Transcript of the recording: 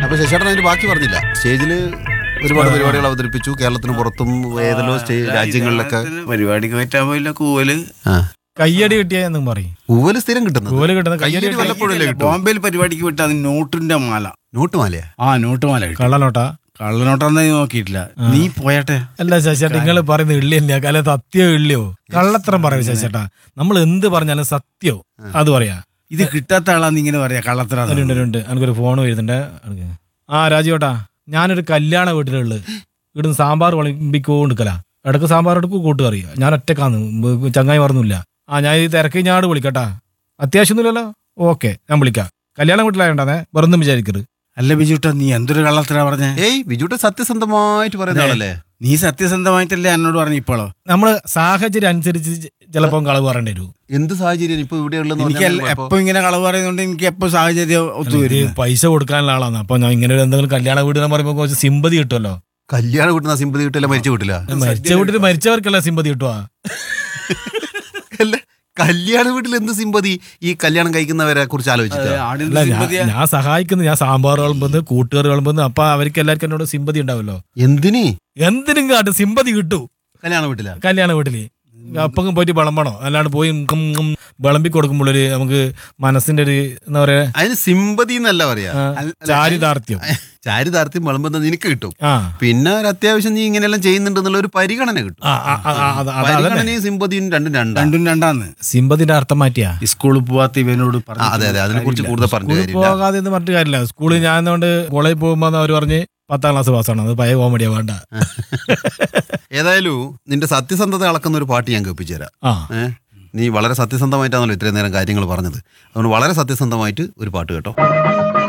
അപ്പൊ ശശിയേട്ടൻ അതിന് ബാക്കി പറഞ്ഞില്ല. സ്റ്റേജില് ഒരുപാട് പരിപാടികൾ അവതരിപ്പിച്ചു, കേരളത്തിന് പുറത്തും ഏതെല്ലോ രാജ്യങ്ങളിലൊക്കെ പരിപാടിക്ക് പറ്റാൻ പോയില്ല. കൂവല് കയ്യടി കിട്ടിയെന്നും പറയും. കൂവല് സ്ഥിരം കിട്ടുന്നത്, കൂവല് കിട്ടുന്ന കയ്യടി വല്ലപ്പോഴല്ലേ കിട്ടും. ബോംബെയിൽ പരിപാടിക്ക് വിട്ട അത് നോട്ടിന്റെ മാല. നോട്ടുമാലയാ? നോട്ടുമാല കിട്ടി. കള്ളനോട്ടാ? കള്ളനോട്ടാന്ന് നോക്കിയിട്ടില്ല. നീ പോയാട്ടെ. അല്ല ശശിയേട്ടാ, നിങ്ങൾ പറയുന്നത് ഇള്ളിയല്ല, അല്ല സത്യോ ഇള്ളിയോ കള്ളത്തരം പറയൂ ശശിയേട്ടാ. നമ്മൾ എന്ത് പറഞ്ഞാലും സത്യോ അത് പറയാ. ഇത് കിട്ടാത്ത ആളാന്ന് ഇങ്ങനെ പറയാ കള്ളത്തരം. എനിക്കൊരു ഫോൺ വരുന്നുണ്ട്. രാജുവേട്ടാ, ഞാനൊരു കല്യാണ വീട്ടിലുള്ളത് ഇവിടുന്ന് സാമ്പാർ വിളമ്പിക്കോണ്ടിക്കല. ഇടക്ക് സാമ്പാർ എടുക്കും, കൂട്ടുകറി. ഞാൻ ഒറ്റക്കാന്ന്, ചങ്ങായി മറന്നില്ല. ഞാൻ ഈ തിരക്ക് ഞാട് വിളിക്കട്ടാ. അത്യാവശ്യമൊന്നുമില്ലല്ലോ. ഓക്കെ, ഞാൻ വിളിക്കാം. കല്യാണ വീട്ടിലായോണ്ടാന്നേ, വെറുതെ വിചാരിക്കരുത്. അല്ല ബിജുട്ടാ, നീ എന്തൊരു കള്ളത്തരാ പറഞ്ഞേ? ബിജുട്ട സത്യസന്ധമായിട്ട് പറയുന്ന ആളല്ലേ? നീ സത്യസന്ധമായിട്ടല്ലേ എന്നോട് പറഞ്ഞു? ഇപ്പോഴോ നമ്മള് സാഹചര്യം അനുസരിച്ച് ചിലപ്പോ കളവ് പറയേണ്ടി വരും. എന്ത് സാഹചര്യം ഇപ്പൊ ഇവിടെ ഉള്ളത്? എനിക്ക് എപ്പോ ഇങ്ങനെ കളവ് പറയുന്നുണ്ട്. എനിക്ക് എപ്പോ സാഹചര്യം ഒത്തുവരും. പൈസ കൊടുക്കാനുള്ള ആളാണ്. അപ്പൊ ഞാൻ ഇങ്ങനെ എന്തെങ്കിലും കല്യാണ വീട് പറയുമ്പോ കുറച്ച് സിമ്പതി കിട്ടുമല്ലോ. കല്യാണ വീട്ടിൽ സിമ്പതി കിട്ടില്ല, മരിച്ച വീട്ടില്ല. മരിച്ച വീട്ടിൽ മരിച്ചവർക്കല്ല സിമ്പതി കിട്ടുവാ. അല്ല, കല്യാണ വീട്ടിൽ എന്ത് സിമ്പതി? ഈ കല്യാണം കഴിക്കുന്നവരെ കുറിച്ച് ആലോചിച്ചിട്ട് ഞാൻ സഹായിക്കുന്നു. ഞാൻ സാമ്പാർ വിളമ്പുന്നു, കൂട്ടുകാർ വിളമ്പുന്നു. അപ്പൊ അവർക്ക് എല്ലാവർക്കും എന്നോട് സിമ്പതി ഉണ്ടാവല്ലോ. എന്തിനും കാട്ടും സിമ്പതി കിട്ടൂ. കല്യാണ വീട്ടില് അപ്പം പോയിട്ട് വിളമ്പണോ? അല്ലാണ്ട് പോയി വിളമ്പി കൊടുക്കുമ്പോഴൊരു നമുക്ക് മനസ്സിന്റെ ഒരു എന്താ പറയാ, അതിന് സിമ്പതി എന്നല്ല പറയാ, ചാരിതാർത്ഥ്യം വിളമ്പുന്നത് നിനക്ക് കിട്ടും. പിന്നെ ഒരു അത്യാവശ്യം നീ ഇങ്ങനെയെല്ലാം ചെയ്യുന്നുണ്ടെന്നുള്ള ഒരു പരിഗണന കിട്ടും. പരിഗണനയും സിമ്പതിയും രണ്ടും രണ്ടാന്ന്. സിമ്പതിന്റെ അർത്ഥം മാറ്റിയാ സ്കൂളിൽ പോവാത്ത ഇവനോട്. അതെ, അതിനെ കുറിച്ച് കൂടുതൽ പറഞ്ഞു പോകാതെ എന്ന് പറഞ്ഞിട്ട് കാര്യമില്ല. സ്കൂളിൽ ഞാൻ അതുകൊണ്ട് കോളേജിൽ പോകുമ്പോ അവർ പറഞ്ഞ് 10ാം ക്ലാസ് പാസ്സാണ്. അത് പഴയ കോമഡിയാ, വേണ്ട. ഏതായാലും നിന്റെ സത്യസന്ധത അളക്കുന്ന ഒരു പാട്ട് ഞാൻ കേൾപ്പിച്ചു തരാം. നീ വളരെ സത്യസന്ധമായിട്ടാണല്ലോ ഇത്രയും നേരം കാര്യങ്ങൾ പറഞ്ഞത്. അതുകൊണ്ട് വളരെ സത്യസന്ധമായിട്ട് ഒരു പാട്ട് കേട്ടോ.